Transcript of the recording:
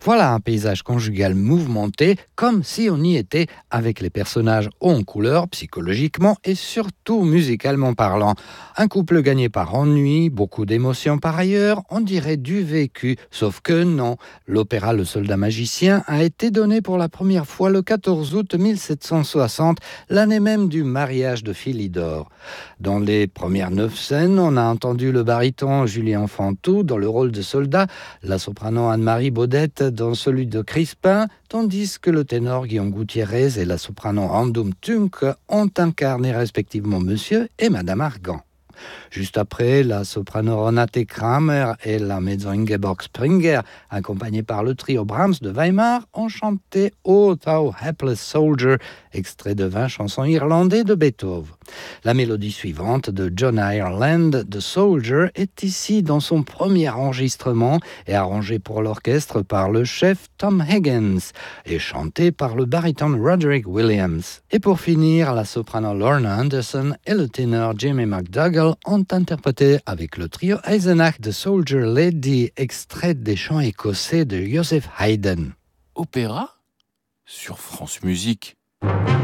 Voilà un paysage conjugal mouvementé, comme si on y était, avec les personnages hauts en couleur, psychologiquement et surtout musicalement parlant. Un couple gagné par ennui, beaucoup d'émotions par ailleurs, on dirait du vécu, sauf que non. L'opéra Le Soldat Magicien a été donné pour la première fois le 14 août 1760, l'année même du mariage de Philidor. Dans les premières 9 scènes, on a entendu le baryton Julien Fantou dans le rôle de soldat, la soprano Anne-Marie Baudette dans celui de Crispin, tandis que le ténor Guillaume Gutiérrez et la soprano Andum Tunk ont incarné respectivement Monsieur et Madame Argan. Juste après, la soprano Renate Kramer et la mezzo Ingeborg Springer, accompagnés par le trio Brahms de Weimar, ont chanté Oh Thou Hapless Soldier, extrait de 20 chansons irlandais de Beethoven. La mélodie suivante de John Ireland, The Soldier, est ici dans son premier enregistrement et arrangée pour l'orchestre par le chef Tom Higgins et chantée par le baryton Roderick Williams. Et pour finir, la soprano Lorna Anderson et le ténor Jimmy McDougall ont interprété avec le trio Eisenach The Soldier Lady, extrait des chants écossais de Joseph Haydn. Opéra sur France Musique.